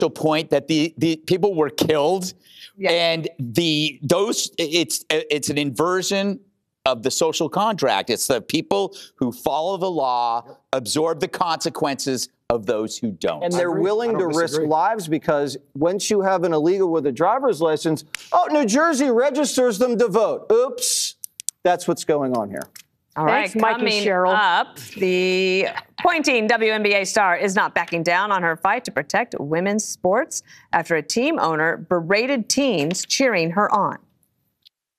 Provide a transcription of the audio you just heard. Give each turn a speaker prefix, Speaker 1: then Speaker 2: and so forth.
Speaker 1: point that the people were killed, and it's an inversion of the social contract. It's the people who follow the law absorb the consequences of those who don't.
Speaker 2: And they're willing to risk lives because once you have an illegal with a driver's license, New Jersey registers them to vote. Oops. That's what's going on here.
Speaker 3: All right, coming up, the Pointing WNBA star is not backing down on her fight to protect women's sports after a team owner berated teens cheering her on.